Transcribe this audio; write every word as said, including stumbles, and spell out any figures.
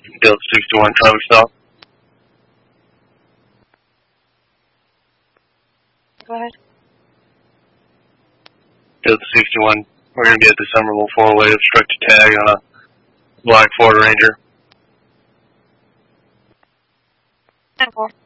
Delta sixty-one, traffic stop. Go ahead. Delta sixty-one, we're going to be at the Somerville four-way obstructed tag on a black Ford Ranger. ten four.